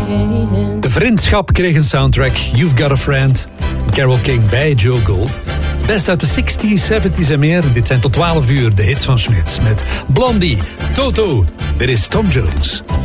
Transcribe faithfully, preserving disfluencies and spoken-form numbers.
De Vriendschap kreeg een soundtrack, You've Got a Friend, Carole King bij Joe Gold. Best uit de zestig's, zeventig's en meer. Dit zijn tot twaalf uur de hits van Smits met Blondie, Toto. Dit is Tom Jones.